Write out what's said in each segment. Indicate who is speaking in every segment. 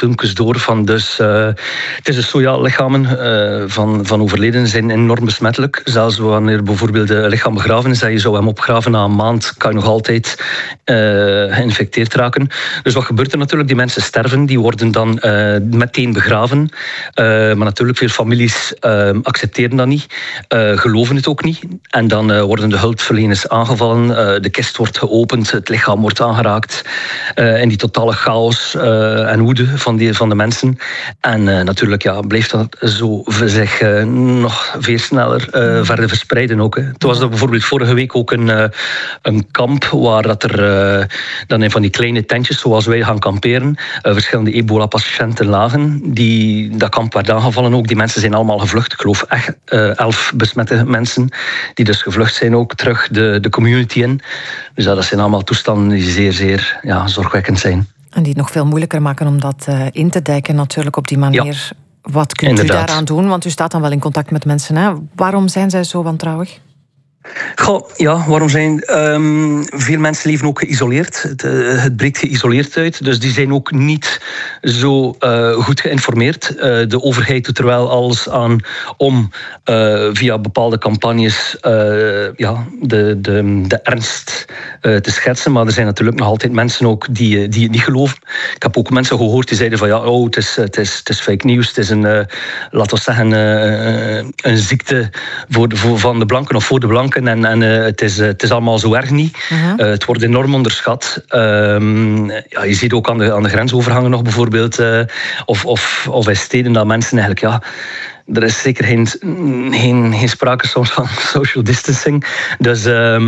Speaker 1: filmpjes door van dus... het is dus zo, ja, lichamen van overledenen zijn enorm besmettelijk. Zelfs wanneer bijvoorbeeld een lichaam begraven is, dat je zou hem opgraven na een maand, kan je nog altijd geïnfecteerd raken. Dus wat gebeurt er natuurlijk? Die mensen sterven, die worden dan meteen begraven. Maar natuurlijk, veel families accepteren dat niet, geloven het ook niet. En dan worden de hulpverleners aangevallen, de kist wordt geopend, het lichaam wordt aangeraakt. En die totale chaos en woede van de mensen. En natuurlijk blijft dat zo zich nog veel sneller verder verspreiden ook. Hè. Het was er bijvoorbeeld vorige week ook een kamp waar dat er dan in van die kleine tentjes, zoals wij gaan kamperen, verschillende ebola-patiënten lagen. Dat kamp werd aangevallen ook. Die mensen zijn allemaal gevlucht. Ik geloof echt 11 besmette mensen die dus gevlucht zijn ook terug de community in. Dus dat zijn allemaal toestanden die zeer, zeer zorgwekkend zijn.
Speaker 2: En die het nog veel moeilijker maken om dat in te dijken natuurlijk op die manier. Ja, wat kunt u daaraan doen? Want u staat dan wel in contact met mensen. Hè? Waarom zijn zij zo wantrouwig?
Speaker 1: Goh, ja, waarom zijn... veel mensen leven ook geïsoleerd. Het breekt geïsoleerd uit. Dus die zijn ook niet zo goed geïnformeerd. De overheid doet er wel alles aan om via bepaalde campagnes de ernst te schetsen. Maar er zijn natuurlijk nog altijd mensen ook die het niet geloven. Ik heb ook mensen gehoord die zeiden van het is fake news. Het is laten we zeggen, een ziekte van de blanken of voor de blanken. En het is allemaal zo erg niet. Uh-huh. Het wordt enorm onderschat. Je ziet ook aan de grensovergangen nog bijvoorbeeld. Of in steden dat mensen eigenlijk... er is zeker geen sprake soms van social distancing. Dus...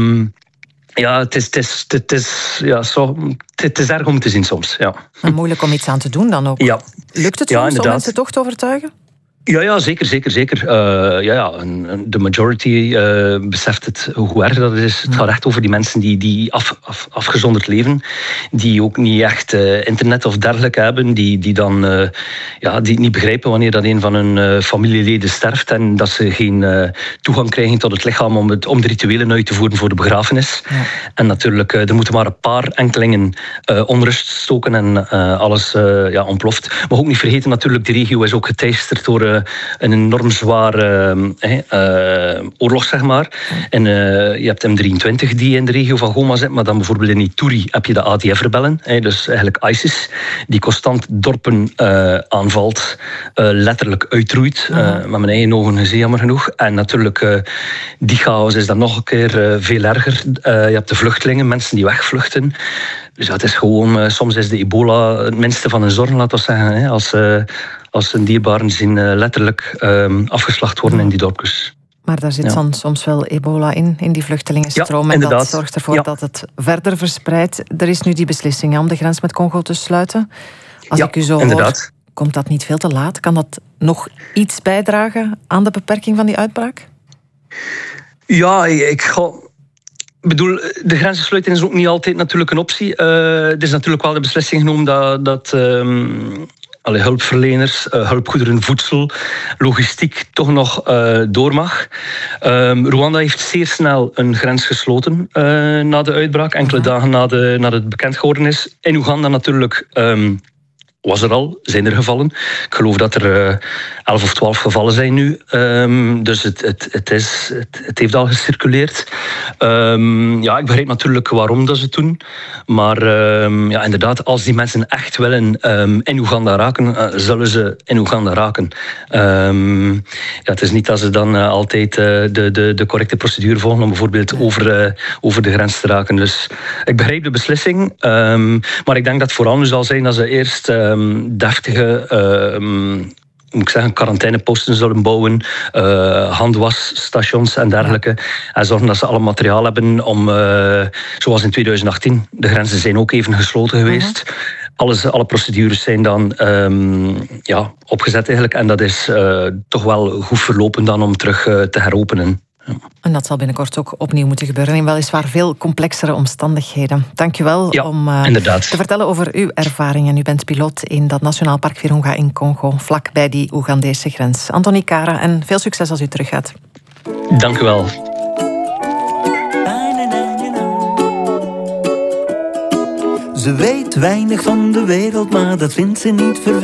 Speaker 1: het is erg om te zien soms. Ja.
Speaker 2: En moeilijk om iets aan te doen dan ook. Ja. Lukt het soms om mensen toch te overtuigen?
Speaker 1: Ja, zeker. De majority beseft het hoe erg dat is. Het gaat echt over die mensen die afgezonderd leven, die ook niet echt internet of dergelijke hebben, die dan die niet begrijpen wanneer dat een van hun familieleden sterft en dat ze geen toegang krijgen tot het lichaam om de rituelen uit te voeren voor de begrafenis. Ja. En natuurlijk, er moeten maar een paar enkelingen onrust stoken en alles ontploft. Maar ook niet vergeten, natuurlijk, de regio is ook geteisterd door een enorm zware oorlog, zeg maar. En je hebt M23 die in de regio van Goma zit, maar dan bijvoorbeeld in Ituri heb je de ADF-rebellen, dus eigenlijk ISIS, die constant dorpen aanvalt, letterlijk uitroeit. Met mijn eigen ogen gezien, jammer genoeg. En natuurlijk, die chaos is dan nog een keer veel erger. Je hebt de vluchtelingen, mensen die wegvluchten. Dus het is gewoon, soms is de ebola het minste van hun zorgen, laten we zeggen. Als hun dierbaren zien letterlijk afgeslacht worden in die dorpjes.
Speaker 2: Maar daar zit dan soms wel ebola in die vluchtelingenstroom. En dat zorgt ervoor dat het verder verspreidt. Er is nu die beslissing om de grens met Congo te sluiten. Als ik u zo hoor, komt dat niet veel te laat? Kan dat nog iets bijdragen aan de beperking van die uitbraak?
Speaker 1: Ja, ik bedoel, de grensensluiting is ook niet altijd natuurlijk een optie. Er is natuurlijk wel de beslissing genomen dat hulpverleners, hulpgoederen, voedsel, logistiek toch nog door mag. Rwanda heeft zeer snel een grens gesloten na de uitbraak, enkele dagen nadat het bekend geworden is. In Oeganda natuurlijk... zijn er gevallen. Ik geloof dat er 11 of 12 gevallen zijn nu. Dus het heeft al gecirculeerd. Ik begrijp natuurlijk waarom dat ze het doen. Maar inderdaad, als die mensen echt willen in Oeganda raken, zullen ze in Oeganda raken. Het is niet dat ze dan altijd de correcte procedure volgen om bijvoorbeeld over de grens te raken. Dus ik begrijp de beslissing. Maar ik denk dat het vooral nu zal zijn dat ze eerst... deftige quarantaineposten zullen bouwen, handwasstations en dergelijke. En zorgen dat ze alle materiaal hebben om, zoals in 2018, de grenzen zijn ook even gesloten geweest. Alle procedures zijn dan opgezet eigenlijk. En dat is toch wel goed verlopen dan om terug te heropenen. Ja.
Speaker 2: En dat zal binnenkort ook opnieuw moeten gebeuren in weliswaar veel complexere omstandigheden. Dank u wel om te vertellen over uw ervaringen. U bent piloot in dat Nationaal Park Virunga in Congo, vlak bij die Oegandese grens. Anthony Kara, en veel succes als u teruggaat.
Speaker 1: Dank u wel.
Speaker 3: Ze weet weinig van de wereld, maar dat vindt ze niet vervelend.